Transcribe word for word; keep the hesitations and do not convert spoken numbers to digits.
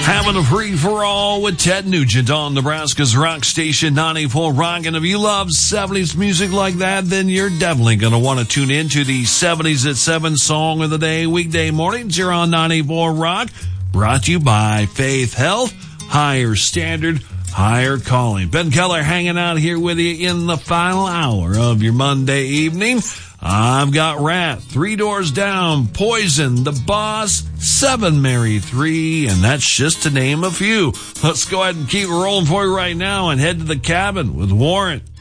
Having a free-for-all with Ted Nugent on Nebraska's Rock Station ninety-four Rock. And if you love seventies music like that, then you're definitely going to want to tune in to the seventies at seven Song of the Day weekday mornings here on ninety-four Rock. Brought to you by Faith Health, Higher Standard, Higher Calling. Ben Keller hanging out here with you in the final hour of your Monday evening. I've got Rat, Three Doors Down, Poison, The Boss, Seven Mary Three, and that's just to name a few. Let's go ahead and keep it rolling for you right now and head to the cabin with Warrant.